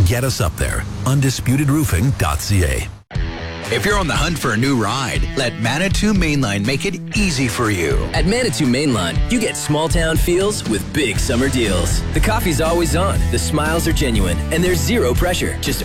Get us up there. UndisputedRoofing.ca. If you're on the hunt for a new ride, let Manitou Mainline make it easy for you. At Manitou Mainline, you get small town feels with big summer deals. The coffee's always on, the smiles are genuine, and there's zero pressure. Just